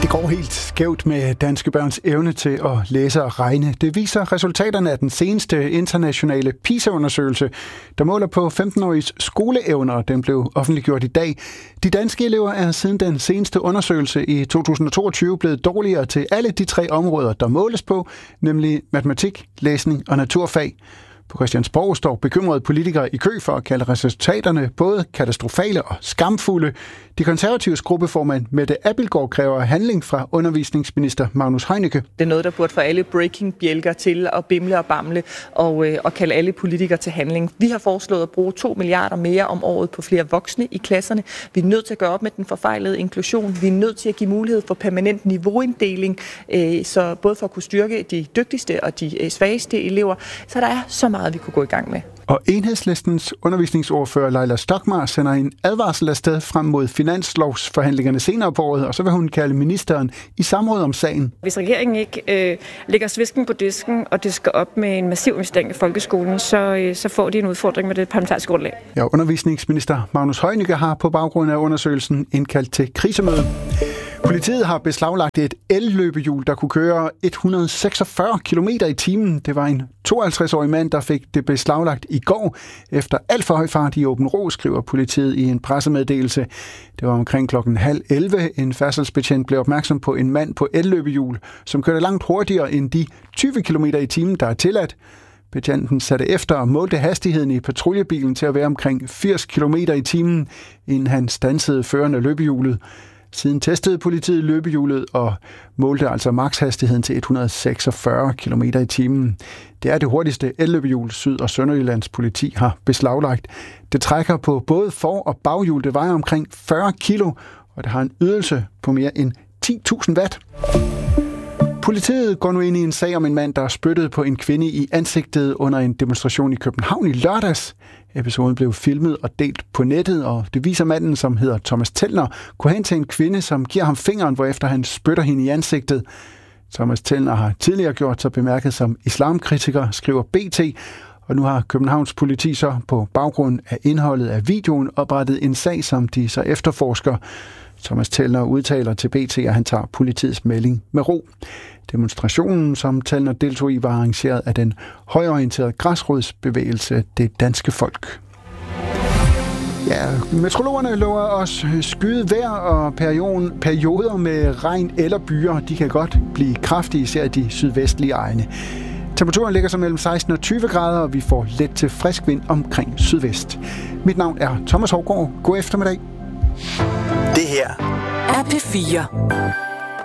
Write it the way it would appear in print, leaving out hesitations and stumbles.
Det går helt skævt med danske børns evne til at læse og regne. Det viser resultaterne af den seneste internationale PISA-undersøgelse, der måler på 15-åriges skoleevner. Den blev offentliggjort i dag. De danske elever er siden den seneste undersøgelse i 2022 blevet dårligere til alle de 3 områder, der måles på, nemlig matematik, læsning og naturfag. På Christiansborg står bekymrede politikere i kø for at kalde resultaterne både katastrofale og skamfulde. De konservatives gruppeformand Mette Abildgaard kræver handling fra undervisningsminister Magnus Heunicke. Det er noget, der burde få alle breaking-bjælker til at bimle og bamle og kalde alle politikere til handling. Vi har foreslået at bruge 2 milliarder mere om året på flere voksne i klasserne. Vi er nødt til at gøre op med den forfejlede inklusion. Vi er nødt til at give mulighed for permanent niveauinddeling, så både for at kunne styrke de dygtigste og de svageste elever. Så der er så meget, vi kunne gå i gang med. Og Enhedslistens undervisningsordfører Laila Stokmar sender en advarsel afsted frem mod finanslovsforhandlingerne senere på året, og så vil hun kalde ministeren i samråd om sagen. Hvis regeringen ikke lægger svisken på disken, og det skal op med en massiv investering i folkeskolen, så får de en udfordring med det parlamentariske grundlag. Ja, undervisningsminister Magnus Heunicke har på baggrund af undersøgelsen indkaldt til krisemøde. Politiet har beslaglagt et elløbehjul, der kunne køre 146 km i timen. Det var en 52-årig mand, der fik det beslaglagt i går efter alt for høj fart i Åben Rå, skriver politiet i en pressemeddelelse. Det var omkring klokken 10:30. En færdselsbetjent blev opmærksom på en mand på elløbehjul, som kørte langt hurtigere end de 20 km i timen, der er tilladt. Betjenten satte efter og målte hastigheden i patruljebilen til at være omkring 80 km i timen, inden han standsede føreren af løbehjulet. Siden testede politiet løbehjulet og målte altså makshastigheden til 146 km i timen. Det er det hurtigste elløbehjul, Syd- og Sønderjyllands politi har beslaglagt. Det trækker på både for- og baghjul. Det vejer omkring 40 kilo, og det har en ydelse på mere end 10.000 watt. Politiet går nu ind i en sag om en mand, der spyttede på en kvinde i ansigtet under en demonstration i København i lørdags. Episoden blev filmet og delt på nettet, og det viser manden, som hedder Thomas Tellner, gå hen til en kvinde, som giver ham fingeren, hvorefter han spytter hende i ansigtet. Thomas Tellner har tidligere gjort sig bemærket som islamkritiker, skriver BT, og nu har Københavns politi så på baggrund af indholdet af videoen oprettet en sag, som de så efterforsker. Thomas Tellner udtaler til BT, at han tager politiets melding med ro. Demonstrationen, som Tellner deltog i, var arrangeret af den højorienterede græsrodsbevægelse Det Danske Folk. Ja, meteorologerne lover os skyet vejr og perioder med regn eller byer. De kan godt blive kraftige, især i de sydvestlige egne. Temperaturen ligger så mellem 16 og 20 grader, og vi får let til frisk vind omkring sydvest. Mit navn er Thomas Hovgaard. God eftermiddag. Det her er P4.